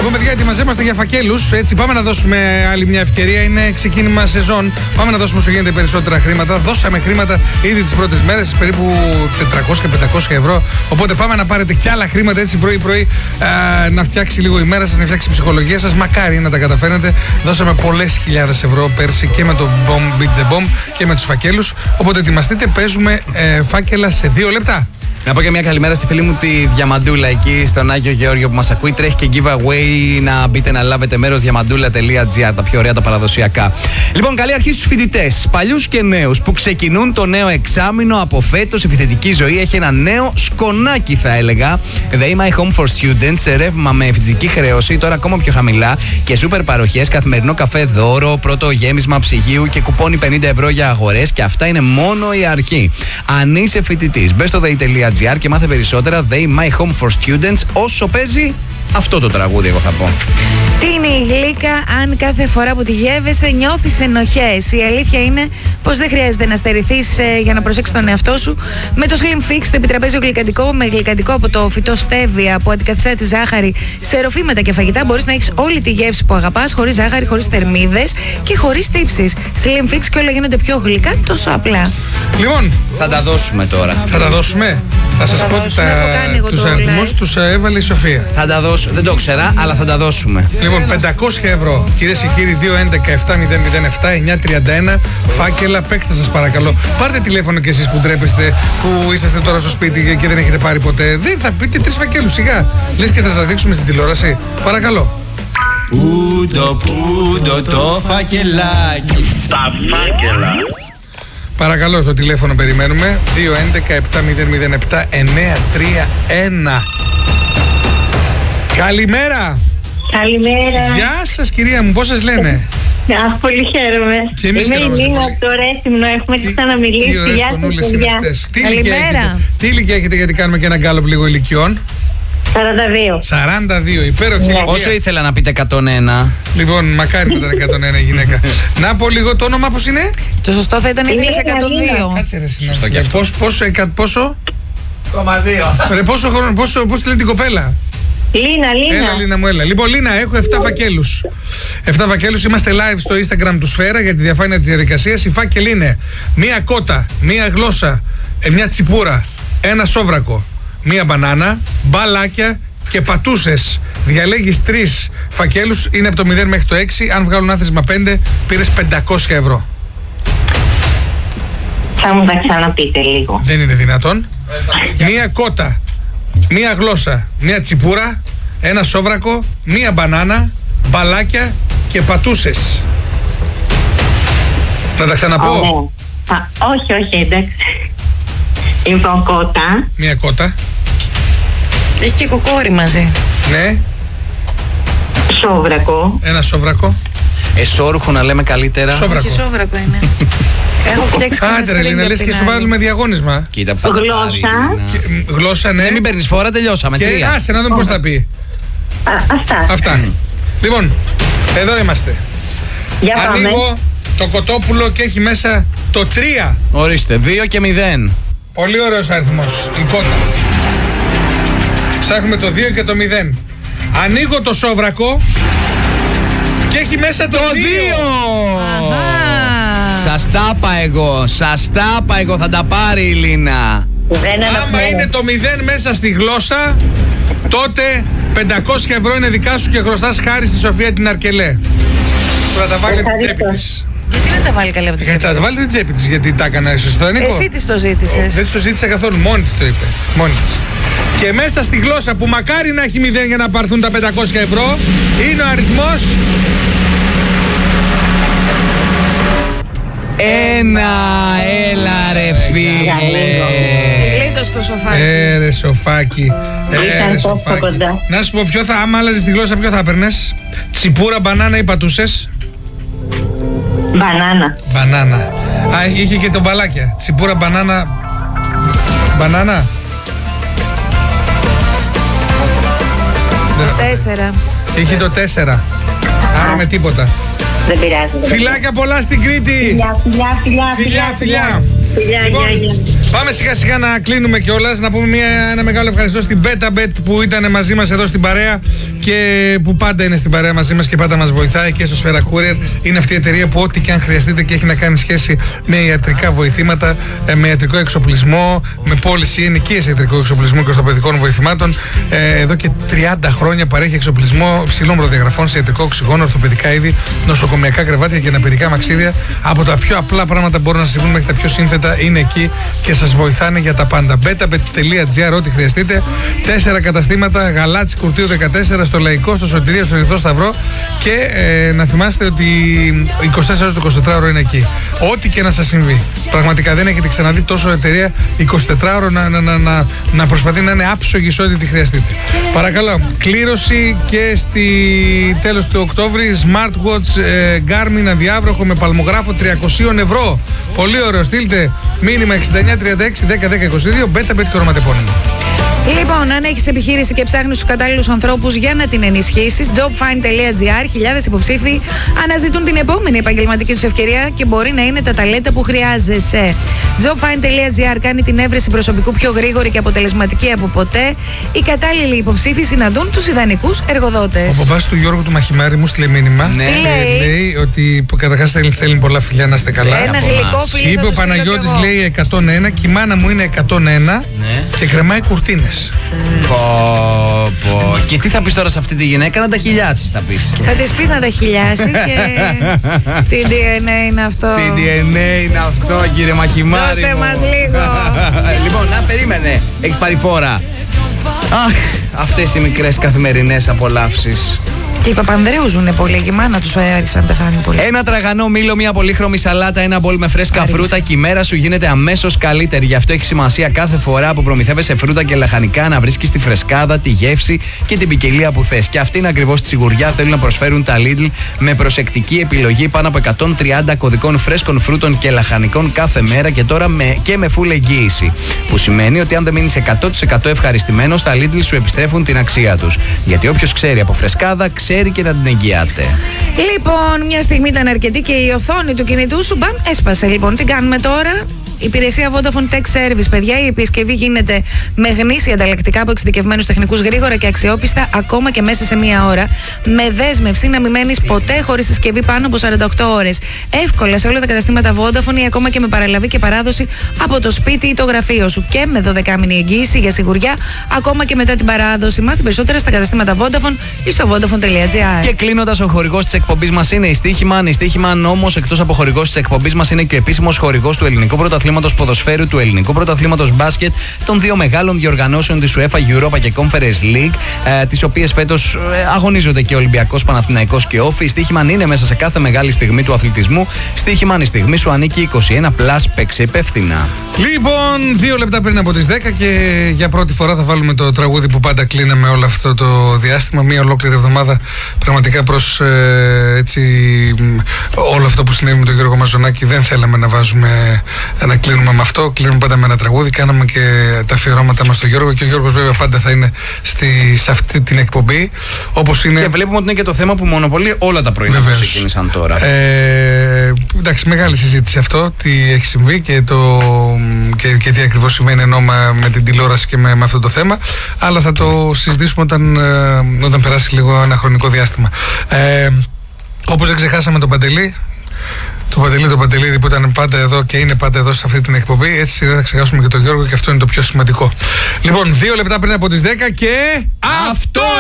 Λοιπόν, παιδιά, ετοιμαζόμαστε για φακέλους. Έτσι, πάμε να δώσουμε άλλη μια ευκαιρία. Είναι ξεκίνημα σεζόν. Πάμε να δώσουμε όσο γίνεται περισσότερα χρήματα. Δώσαμε χρήματα ήδη τις πρώτες μέρες, περίπου 400-500 ευρώ. Οπότε πάμε να πάρετε κι άλλα χρήματα έτσι πρωί-πρωί, να φτιάξει λίγο η μέρα σας, να φτιάξει η ψυχολογία σας. Μακάρι να τα καταφέρετε. Δώσαμε πολλές χιλιάδες ευρώ πέρσι και με το Bomb Beat the Bomb και με τους φακέλους. Οπότε ετοιμαστείτε, παίζουμε φάκελα σε 2 λεπτά. Να πω και μια καλημέρα στη φίλη μου τη Διαμαντούλα εκεί στον Άγιο Γεώργιο που μας ακούει. Τρέχει και giveaway να μπείτε να λάβετε μέρος διαμαντούλα.gr, τα πιο ωραία τα παραδοσιακά. Λοιπόν, καλή αρχή στους φοιτητές, παλιούς και νέους που ξεκινούν το νέο εξάμηνο από φέτος. Η φοιτητική ζωή έχει ένα νέο σκονάκι, θα έλεγα. They My Home for Students, ρεύμα με φοιτητική χρέωση, τώρα ακόμα πιο χαμηλά και σούπερ παροχές, καθημερινό καφέ δώρο, πρώτο γέμισμα ψυγείου και κουπόνι 50 ευρώ για αγορές. Και αυτά είναι μόνο η αρχή. Αν είσαι φοιτητής, μπες στο they.gr και μάθε περισσότερα. They My Home for Students, όσο παίζει αυτό το τραγούδι, εγώ θα πω. Τι είναι η γλύκα, αν κάθε φορά που τη γεύεσαι νιώθεις ενοχές? Η αλήθεια είναι πως δεν χρειάζεται να στερηθείς για να προσέξεις τον εαυτό σου. Με το Slim Fix, το επιτραπέζιο γλυκαντικό με γλυκαντικό από το φυτό στέβια που αντικαθιστά τη ζάχαρη σε ροφήματα και φαγητά, μπορείς να έχεις όλη τη γεύση που αγαπάς, χωρίς ζάχαρη, χωρίς θερμίδες και χωρίς τύψεις. Slim Fix και όλα γίνονται πιο γλυκά τόσο απλά. Λοιπόν, θα τα δώσουμε τώρα. Θα τα δώσουμε. Θα σας πω τους αριθμούς τους έβαλε η Σοφία. Θα τα δώσω, δεν το ξέρα, αλλά θα τα δώσουμε. Λοιπόν, 500 ευρώ. Κυρίες και κύριοι, 211-7007-931. Φάκελα, παίξτε σας παρακαλώ. Πάρτε τηλέφωνο κι εσείς που ντρέπεστε, που είσαστε τώρα στο σπίτι και δεν έχετε πάρει ποτέ. Δεν θα πείτε 3 φακέλους, σιγά. Λες και θα σας δείξουμε στην τηλεόραση. Παρακαλώ. Πούντο το φακελάκι. Τα φάκελα. Παρακαλώ, στο τηλέφωνο περιμένουμε. 211-7007-931. Καλημέρα. Καλημέρα. Γεια σας, κυρία μου, πώς σας λένε? Πολύ χαίρομαι. Και εμείς είμαι η χαιρόμαστε Λίνα πολύ. από το Ρέθυμνο, έχουμε ξαναμιλήσει. Τι ωραίες Γεια σας, φωνούλες παιδιά. είναι αυτές. Καλημέρα. Τι ηλικία έχετε, γιατί κάνουμε και ένα γκάλωπ λίγο ηλικιών? 42. 42, υπέροχη ηλικία. Όσο ήθελα να πείτε 101. Λοιπόν, μακάρι που ήταν 101 η γυναίκα. Να πω λίγο το όνομα, πώς είναι? Το σωστό θα ήταν ήθελες 102. Κάτσε ρε Σωστό και συνάδελφε. αυτό. Πόσο? 2. Ρε, πόσο χρόνο, πώς τη λένε την κοπέλα? Λίνα. Έλα, Λίνα μου, έλα. Λοιπόν, Λίνα, έχω 7 φακέλους. 7 φακέλους, είμαστε live στο Instagram του Σφαίρα για τη διαφάνεια της διαδικασίας. Οι φάκελοι είναι μία κότα, μία γλώσσα, μια τσιπούρα, ένα σόβρακο, μία μπανάνα, μπαλάκια και πατούσες. Διαλέγεις 3 φακέλους, είναι από το 0 μέχρι το 6. Αν βγάλουν άθροισμα 5, πήρες 500 ευρώ. Θα μου τα ξαναπείτε λίγο. Δεν είναι δυνατόν. Μία κότα, μία γλώσσα, μία τσιπούρα, ένα σόβρακο, μία μπανάνα, μπαλάκια και πατούσες. Να τα ξαναπώ. Όχι, εντάξει. Λοιπόν, κότα. Μία κότα. Έχει και κοκόρι μαζί. Ναι. Σόβρακο. Ένα σόβρακο. Εσώρουχο να λέμε καλύτερα. Σόβρακο. Όχι σόβρακο είναι. Έχω φτιάξει Άντε ρε Λίνα, λες και σου βάλουμε διαγώνισμα. Κοίτα που θα τα πάρει, Γλώσσα. Λίνα. Γλώσσα, ναι. Μην παίρνεις φόρα, τελειώσαμε. Και 3. άσε να δούμε πώς θα πει. Αυτά. Αυτά. Λοιπόν, εδώ είμαστε. Για πάμε. Ανοίγω το κοτόπουλο και έχει μέσα το 3. Ορίστε, 2 και 0. Πολύ ωραίος αριθμός. Η κότα. Ψάχνουμε το 2 και το 0. Ανοίγω το σόβρακο και έχει μέσα το 2. Σας τα είπα εγώ, θα τα πάρει η Λίνα. Άμα είναι το 0 μέσα στη γλώσσα, τότε 500 ευρώ είναι δικά σου και χρωστάς χάρη στη Σοφία την Αρκελέ. Που θα τα βάλει την τσέπη της. Γιατί να τα βάλει καλή από τη Γιατί θα τα βάλει την τσέπη της, γιατί τα έκανα σωστό, Νίκο. Εσύ της το ζήτησες. Δεν της το ζήτησα καθόλου, μόνη της το είπε. Μόνη της. Και μέσα στη γλώσσα που μακάρι να έχει 0 για να πάρθουν τα 500 ευρώ, είναι ο αριθμός 1, έλα ρε φίλε. Γλίτω στο σοφάκι. Ρε σοφάκι. Ήταν Ρε τόσο σοφάκι. κοντά. Να σου πω, άμα άλλαζες τη γλώσσα, ποιο θα έπαιρνες? Τσιπούρα, μπανάνα ή πατούσες? Μπανάνα. Μπανάνα. Α, είχε και το μπαλάκια. Τσιπούρα, μπανάνα. Μπανάνα. 4. Είχε το 4. Άρα με τίποτα. Δεν πειράζει. Φιλάκια πολλά στην Κρήτη. Φιλιά. Φιλιά. Φιλιά, Λοιπόν, γεια. Πάμε σιγά σιγά να κλείνουμε κιόλας. Να πούμε ένα μεγάλο ευχαριστώ στην BetaBet που ήταν μαζί μας εδώ στην παρέα και που πάντα είναι στην παρέα μαζί μας και πάντα μας βοηθάει, και στο Sfera Courier. Είναι αυτή η εταιρεία που ό,τι και αν χρειαστείτε και έχει να κάνει σχέση με ιατρικά βοηθήματα, με ιατρικό εξοπλισμό, με πώληση ενοικίες ιατρικού εξοπλισμού και ορθοπαιδικών βοηθημάτων. Εδώ και 30 χρόνια παρέχει εξοπλισμό υψηλών προδιαγραφών σε ιατρικό οξυγόνο, ορθοπαιδικά είδη, νοσοκομιακά κρεβάτια και αναπηρικά μαξίδια. Από τα πιο απλά πράγματα μπορούν να συμβούν μέχρι τα πιο σύνθετα είναι εκεί και σας βοηθάνε για τα πάντα. betabet.gr, ό,τι χρειαστείτε. 4 καταστήματα, Γαλάτσι Κουρτίου 14, στο Λαϊκό, στο Σωτηρία, στο Ερυθρό Σταυρό. Και να θυμάστε ότι 24 ώρες το 24ωρο είναι εκεί. Ό,τι και να σας συμβεί. Πραγματικά δεν έχετε ξαναδεί τόσο εταιρεία 24ωρο να προσπαθεί να είναι άψογη σε ό,τι τη χρειαστείτε. Παρακαλώ, κλήρωση και στη τέλος του Οκτώβρη smartwatch Garmin αδιάβροχο με παλμογράφο 300 ευρώ. Πολύ ωραίο. Στείλτε μήνυμα 6936 10 10 22 BetaBet και ονοματεπώνυμο. Λοιπόν, αν έχεις επιχείρηση και ψάχνεις τους κατάλληλους ανθρώπους για να την ενισχύσεις, jobfind.gr, χιλιάδες υποψήφοι αναζητούν την επόμενη επαγγελματική τους ευκαιρία και μπορεί να είναι τα ταλέντα που χρειάζεσαι. Jobfind.gr κάνει την έβρεση προσωπικού πιο γρήγορη και αποτελεσματική από ποτέ. Οι κατάλληλοι υποψήφοι συναντούν τους ιδανικούς εργοδότες. Ο μπαμπάς του Γιώργου του Μαχημάρη μου στείλε μήνυμα. Ναι. Λέει ότι καταρχάς θέλει πολλά φιλιά, να είστε καλά. Ένα γλυκό φιλί. Είπε ο Παναγιώτης, λέει 101 και η μάνα μου είναι 101 και κρεμάει κουρτίνες. Και τι θα πεις τώρα σε αυτή τη γυναίκα? Να τα χιλιάσεις θα πεις. Θα της πεις να τα χιλιάσει και τι DNA είναι αυτό. Τι DNA είναι αυτό, κύριε Μαχημάρη? Δώστε μας λίγο. Λοιπόν, να περίμενε. Έχεις πάρει φόρα. Αχ, αυτές οι μικρές καθημερινές απολαύσεις. Και οι Παπανδρέου ζουνε πολύ και η μάνα τους άρχισαν να πεθάνει πολύ. Ένα τραγανό μήλο, μια πολύχρωμη σαλάτα, ένα μπολ με φρέσκα Άριξε. φρούτα και η μέρα σου γίνεται αμέσως καλύτερη. Γι' αυτό έχει σημασία κάθε φορά που προμηθεύεσαι φρούτα και λαχανικά να βρίσκεις τη φρεσκάδα, τη γεύση και την ποικιλία που θες. Και αυτή είναι ακριβώς τη σιγουριά θέλουν να προσφέρουν τα Lidl με προσεκτική επιλογή πάνω από 130 κωδικών φρέσκων φρούτων και λαχανικών κάθε μέρα και τώρα και με full εγγύηση. Που σημαίνει ότι αν δεν μείνεις 100% ευχαριστημένος, τα Lidl σου επιστρέφουν την αξία τους. Γιατί όποιος ξέρει από φρεσκάδα, ξέρει και να την εγγυάται. Λοιπόν, μια στιγμή ήταν αρκετή και η οθόνη του κινητού σου μπαμ έσπασε. Λοιπόν, τι κάνουμε τώρα? Υπηρεσία Vodafone Tech Service, παιδιά. Η επισκευή γίνεται με γνήσια ανταλλακτικά από εξειδικευμένους τεχνικούς, γρήγορα και αξιόπιστα, ακόμα και μέσα σε μία ώρα. Με δέσμευση να μην μένεις ποτέ χωρίς συσκευή πάνω από 48 ώρες. Εύκολα σε όλα τα καταστήματα Vodafone ή ακόμα και με παραλαβή και παράδοση από το σπίτι ή το γραφείο σου. Και με 12μηνη εγγύηση για σιγουριά, ακόμα και μετά την παράδοση. Μάθει περισσότερα στα καταστήματα Vodafone ή στο Vodafone.gr. Και κλείνοντας, ο χορηγός της εκπομπής μας είναι η Στοίχημαν. Η Στοίχημαν όμως, εκτός από χορηγός της εκπομπής μας, είναι και επίσημος χορηγός του ελληνικού πρωταθλήματος ποδοσφαίρου, του ελληνικού πρωταθλήματος μπάσκετ, των δύο μεγάλων διοργανώσεων της UEFA Europa και Conference League, τις οποίες φέτος αγωνίζονται και Ολυμπιακός, Παναθηναϊκός και Όφη. Η Στοίχημαν είναι μέσα σε κάθε μεγάλη στιγμή του αθλητισμού. Στοίχημαν, η στιγμή σου ανήκει 21+, παίξε υπεύθυνα. Λοιπόν, 2 λεπτά πριν από τις 10 και για πρώτη φορά θα βάλουμε το τραγούδι που πάντα κλείναμε όλο αυτό το διάστημα. Μία ολόκληρη εβδομάδα πραγματικά προς όλο αυτό που συνέβη με τον Γιώργο Μαζονάκη δεν θέλαμε να βάζουμε, να κλείνουμε με αυτό. Κλείνουμε πάντα με ένα τραγούδι. Κάναμε και τα αφιερώματα μας στον Γιώργο και ο Γιώργος βέβαια πάντα θα είναι σε αυτή την εκπομπή. Όπως είναι... Και βλέπουμε ότι είναι και το θέμα που μονοπολεί όλα τα πρωινά που ξεκίνησαν τώρα. Εντάξει, μεγάλη συζήτηση αυτό, τι έχει συμβεί και τι ακριβώς σημαίνει ενώ με την τηλεόραση και με αυτό το θέμα. Αλλά θα το συζητήσουμε όταν περάσει λίγο ένα χρονικό διάστημα. Όπως δεν ξεχάσαμε τον Παντελή. Το Παντελίδη που ήταν πάντα εδώ και είναι πάντα εδώ σε αυτή την εκπομπή. Έτσι δεν θα ξεχάσουμε και τον Γιώργο και αυτό είναι το πιο σημαντικό. Λοιπόν, 2 λεπτά πριν από τις 10 και... Αυτό